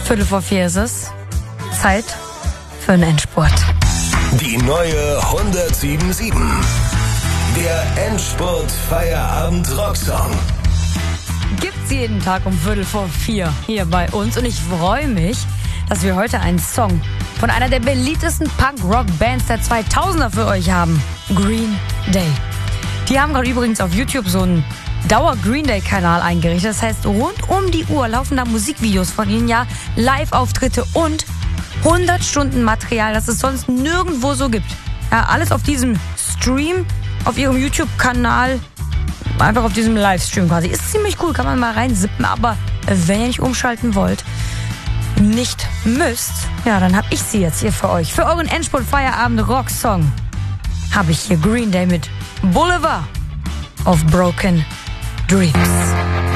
3:15 ist es. Zeit für einen Endspurt. Die neue 107.7. Der Endspurt Feierabend Rocksong. Gibt's jeden Tag um 3:45 hier bei uns. Und ich freue mich, dass wir heute einen Song von einer der beliebtesten Punk-Rock-Bands der 2000er für euch haben. Green Day. Die haben gerade übrigens auf YouTube so einen Dauer-Green Day-Kanal eingerichtet. Das heißt, rund um die Uhr laufen da Musikvideos von ihnen, ja, Live-Auftritte und 100 Stunden Material, das es sonst nirgendwo so gibt. Ja, alles auf diesem Stream, auf ihrem YouTube-Kanal, einfach auf diesem Livestream quasi. Ist ziemlich cool, kann man mal reinsippen, aber wenn ihr nicht umschalten wollt, nicht müsst, ja, dann hab ich sie jetzt hier für euch. Für euren Endspurt-Feierabend-Rock-Song habe ich hier Green Day mit Boulevard of Broken Dreams.